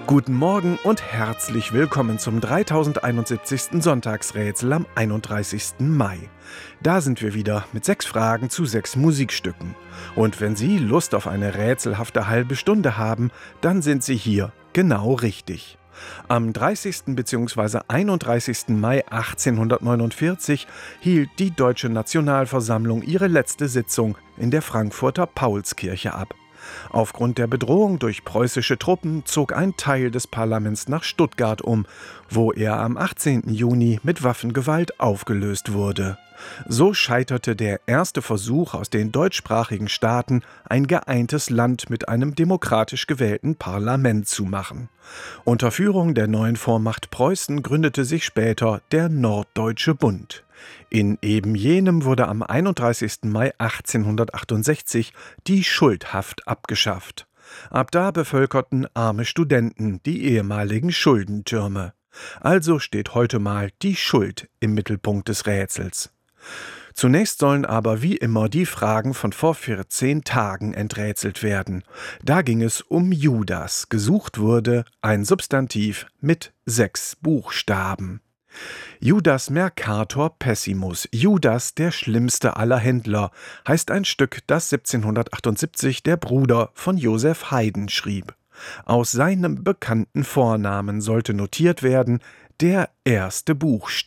Guten Morgen und herzlich willkommen zum 3071. Sonntagsrätsel am 31. Mai. Da sind wir wieder mit 6 Fragen zu 6 Musikstücken. Und wenn Sie Lust auf eine rätselhafte halbe Stunde haben, dann sind Sie hier genau richtig. Am 30. bzw. 31. Mai 1849 hielt die Deutsche Nationalversammlung ihre letzte Sitzung in der Frankfurter Paulskirche ab. Aufgrund der Bedrohung durch preußische Truppen zog ein Teil des Parlaments nach Stuttgart um, wo er am 18. Juni mit Waffengewalt aufgelöst wurde. So scheiterte der erste Versuch aus den deutschsprachigen Staaten, ein geeintes Land mit einem demokratisch gewählten Parlament zu machen. Unter Führung der neuen Vormacht Preußen gründete sich später der Norddeutsche Bund. In eben jenem wurde am 31. Mai 1868 die Schuldhaft abgeschafft. Ab da bevölkerten arme Studenten die ehemaligen Schuldentürme. Also steht heute mal die Schuld im Mittelpunkt des Rätsels. Zunächst sollen aber wie immer die Fragen von vor 14 Tagen enträtselt werden. Da ging es um Judas. Gesucht wurde ein Substantiv mit 6 Buchstaben. Judas Mercator Pessimus, Judas der schlimmste aller Händler, heißt ein Stück, das 1778 der Bruder von Joseph Haydn schrieb. Aus seinem bekannten Vornamen sollte notiert werden der erste Buchstabe.